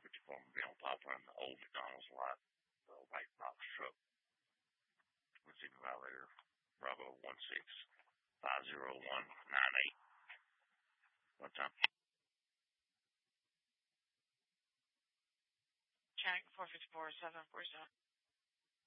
454 Mobile Papa in the old McDonald's lot, the white box truck. Receiving violator Bravo 1650198. What time? Check 454-747.